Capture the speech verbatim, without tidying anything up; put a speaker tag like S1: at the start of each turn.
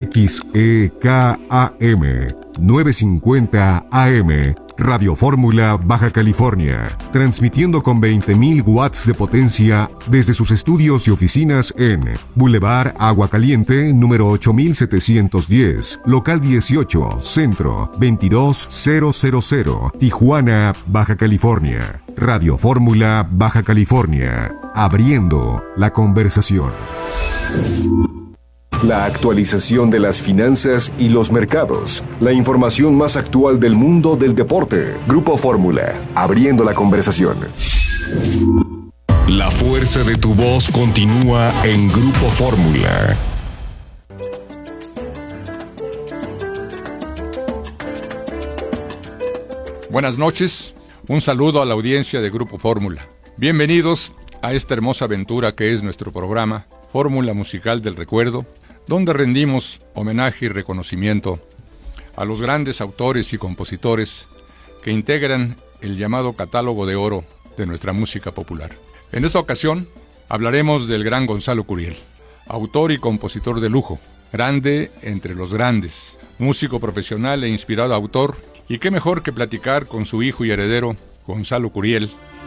S1: X E K A M novecientos cincuenta A M, Radio Fórmula, Baja California, transmitiendo con veinte mil watts de potencia desde sus estudios y oficinas en Boulevard Agua Caliente, número ocho mil setecientos diez, local dieciocho, Centro, veintidós mil, Tijuana, Baja California. Radio Fórmula, Baja California, abriendo la conversación. La actualización de las finanzas y los mercados. La información más actual del mundo del deporte. Grupo Fórmula, abriendo la conversación. La fuerza de tu voz continúa en Grupo Fórmula.
S2: Buenas noches, un saludo a la audiencia de Grupo Fórmula. Bienvenidos a esta hermosa aventura que es nuestro programa Fórmula Musical del Recuerdo, donde rendimos homenaje y reconocimiento a los grandes autores y compositores que integran el llamado catálogo de oro de nuestra música popular. En esta ocasión hablaremos del gran Gonzalo Curiel, autor y compositor de lujo, grande entre los grandes, músico profesional e inspirado autor, y qué mejor que platicar con su hijo y heredero, Gonzalo Curiel,